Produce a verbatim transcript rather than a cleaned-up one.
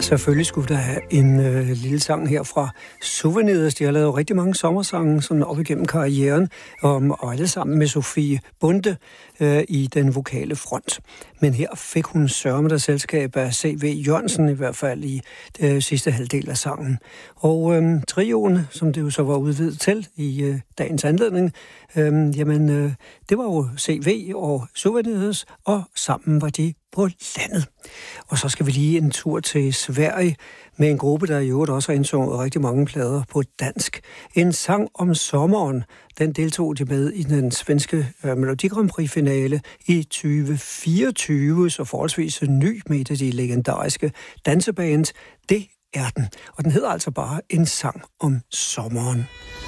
Selvfølgelig skulle der have en øh, lille sang her fra Souvenirs. De har lavet rigtig mange sommersange sådan op igennem karrieren, um, og alle sammen med Sofie Bonde øh, i den vokale front. Men her fik hun sørme der selskab af C V Jørgensen, i hvert fald i øh, sidste halvdel af sangen. Og øh, trioen, som det jo så var udvidet til i øh, dagens anledning, øh, jamen øh, det var jo C V og Souvenirs, og sammen var de på landet. Og så skal vi lige en tur til Sverige med en gruppe, der i øvrigt også har indsunget rigtig mange plader på dansk. En sang om sommeren, den deltog de med i den svenske øh, Melodi Grand Prix-finale i tyve fireogtyve, så forholdsvis ny med et af de legendariske danseband. Det er den, og den hedder altså bare En sang om sommeren.